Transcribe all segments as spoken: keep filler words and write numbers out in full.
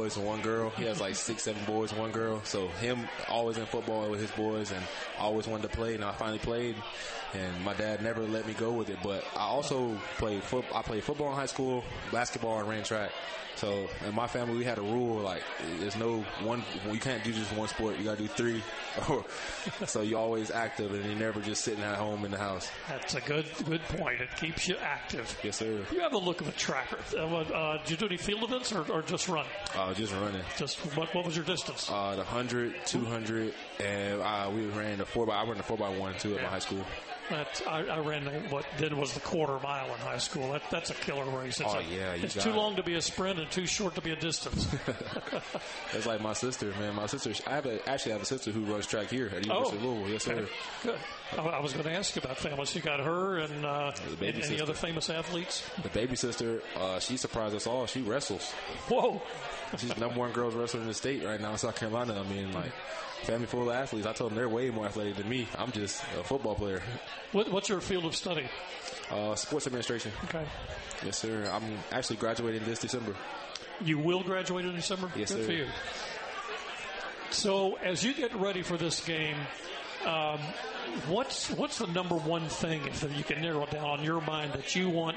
boys and one girl. He has like six, seven boys and one girl. So him always in football with his boys, and I always wanted to play, and I finally played. And my dad never let me go with it. But I also played foot. I played football in high school, basketball, and ran track. So in my family, we had a rule like there's no one. You can't do just one sport. You got to do three. So you're always active, and you're never just sitting at home in the house. That's a good good point. It keeps you active. Yes, sir. You have the look of a tracker. Uh, uh, did you do any field events or, or just run? Uh, just running. Just what? What was your distance? Uh, the hundred, two hundred, and uh, we ran the four by. I ran the four by one too at yeah. my high school. That, I, I ran what then was the quarter mile in high school. That, that's a killer race. It's oh, a, yeah. You it's got too it. long to be a sprint and too short to be a distance. It's like my sister, man. My sister, I have a, actually have a sister who runs track here at the University oh, of Louisville. Yes, sir. Okay. Good. I, I was going to ask you about families. You got her and uh, any sister. Other famous athletes? The baby sister, uh, she surprised us all. She wrestles. Whoa. She's the number one girls wrestler in the state right now in South Carolina. I mean, like, family full of athletes. I told them they're way more athletic than me. I'm just a football player. What, what's your field of study? Uh, sports administration. Okay. Yes, sir. I'm actually graduating this December. You will graduate in December? Yes, Good sir. for you. So as you get ready for this game, um, what's what's the number one thing, if you can narrow it down on your mind, that you want,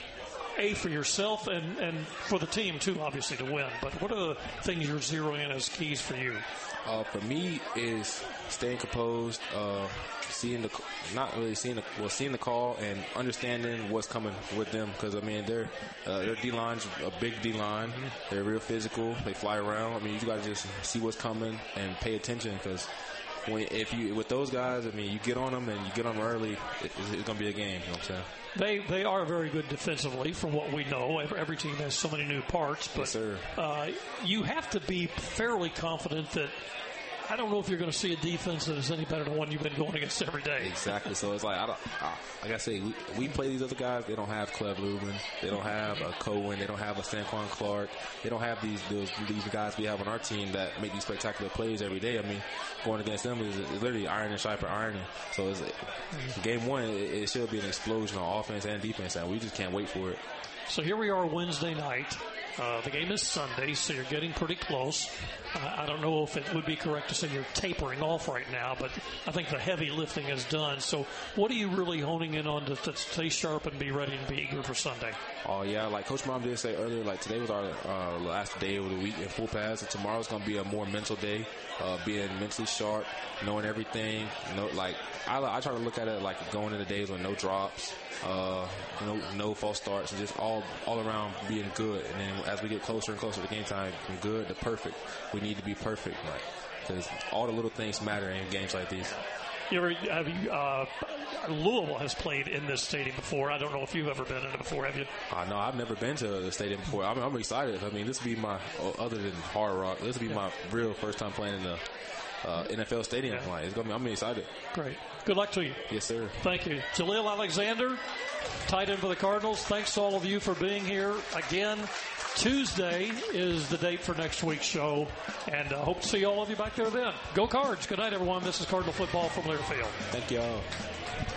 A, for yourself and, and for the team, too, obviously, to win? But what are the things you're zeroing in as keys for you? Uh, for me, is staying composed, uh, seeing the, not really seeing the, well, seeing the call and understanding what's coming with them. Because, I mean, their uh, their D-line's a big D-line. They're real physical. They fly around. I mean, you got to just see what's coming and pay attention, because when, if you, with those guys, I mean, you get on them and you get on them early, it, it's, it's going to be a game, you know what I'm saying? They they are very good defensively, from what we know. Every, every team has so many new parts, but yes, sir. Uh, you have to be fairly confident that, I don't know if you're going to see a defense that is any better than one you've been going against every day. Exactly. So it's like, I don't, I, like I say, we, we play these other guys. They don't have Cleve Lubin. They don't have a Cohen. They don't have a Stanquan Clark. They don't have these those, these guys we have on our team that make these spectacular plays every day. I mean, going against them is, is literally iron and sharper ironing. So it's, game one, it, it should be an explosion on offense and defense, and we just can't wait for it. So here we are Wednesday night. Uh, the game is Sunday, so you're getting pretty close. Uh, I don't know if it would be correct to say you're tapering off right now, but I think the heavy lifting is done. So what are you really honing in on to, to stay sharp and be ready and be eager for Sunday? Oh, yeah, like Coach Mom did say earlier, like today was our uh, last day of the week in full pass, and tomorrow's going to be a more mental day, uh, being mentally sharp, knowing everything. You know, like I, I try to look at it like going into days with no drops, uh, no, no false starts, and just all all around being good. And then as we get closer and closer to game time, from good to perfect, we need to be perfect, like, because all the little things matter in games like these. You ever, have you, uh, Louisville has played in this stadium before. I don't know if you've ever been in it before, have you? Uh, no, I've never been to the stadium before. I'm, I'm excited. I mean, this will be my, other than Hard Rock, this will be yeah. my real first time playing in the uh, N F L stadium. Yeah. Like, it's gonna be, I'm excited. Great. Good luck to you. Yes, sir. Thank you. Jaleel Alexander, tight end for the Cardinals. Thanks to all of you for being here. Again, Tuesday is the date for next week's show, and I uh, hope to see all of you back there then. Go Cards. Good night, everyone. This is Cardinal Football from Learfield. Thank you all.